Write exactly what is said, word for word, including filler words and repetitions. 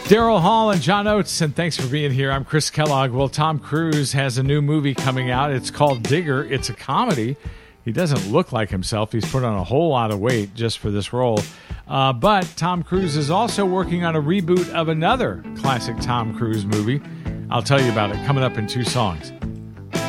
Daryl Hall and John Oates, and thanks for being here. I'm Chris Kellogg. Well, Tom Cruise has a new movie coming out. It's called Digger. It's a comedy. He doesn't look like himself. He's put on a whole lot of weight just for this role. Uh, but Tom Cruise is also working on a reboot of another classic Tom Cruise movie. I'll tell you about it coming up in two songs.